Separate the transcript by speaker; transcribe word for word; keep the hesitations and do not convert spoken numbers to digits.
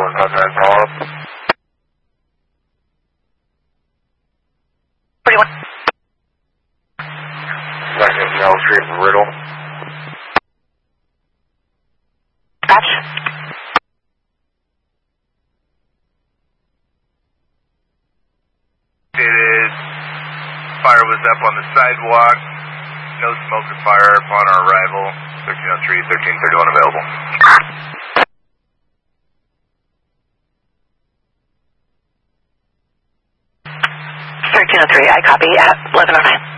Speaker 1: one five nine follow-up.
Speaker 2: forty-one.
Speaker 1: Second, L Street, Riddle.
Speaker 2: Patch.
Speaker 3: Stated fire was up on the sidewalk. No smoke or fire upon our arrival. thirteen oh three, thirteen thirty-one available.
Speaker 2: thirteen oh three, I copy at eleven oh nine.